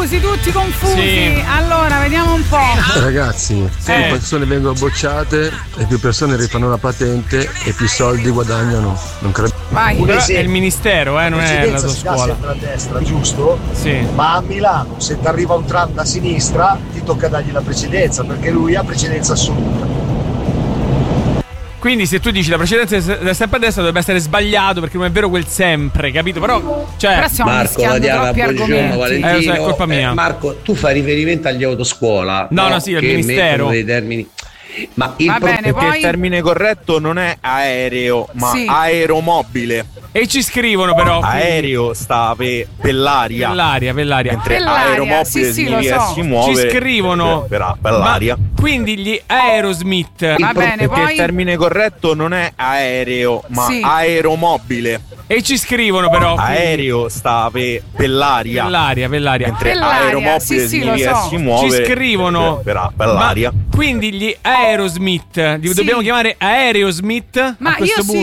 tutti confusi. Sì. Allora, vediamo un po'. Ragazzi, più persone vengono bocciate e più persone rifanno la patente e più soldi guadagnano. Non credo. Vai. Però è il ministero, non è la tua si dà scuola. sempre a destra, giusto? Sì. Ma a Milano, se ti arriva un tram da sinistra, ti tocca dargli la precedenza, perché lui ha precedenza assoluta. Quindi se tu dici la precedenza è sempre a destra dovrebbe essere sbagliato perché non è vero quel sempre, capito? Però stiamo Marco, mischiando Diana, troppi buongiorno argomenti. Valentino. Lo so, è colpa mia. Marco, tu fai riferimento agli autoscuola. No, sì, al che ministero. mettono dei termini. Ma il Va bene, Perché poi il termine corretto non è aereo, ma Sì. aeromobile. E ci scrivono però. Aereo sta per l'aria. Per l'aria. Mentre Per l'aria, aeromobile sì, lo significa so. si muove. Ci scrivono per l'aria. Quindi gli Aerosmith. Va bene, Perché poi il termine corretto non è aereo, ma Sì. aeromobile. E ci scrivono però. Aereo sta per l'aria. Per l'aria. Mentre Per l'aria, aeromobile sì, lo significa so. si muove. Ci scrivono. per l'aria. Quindi gli Aerosmith li dobbiamo chiamare Aerosmith? Ma a questo io sì,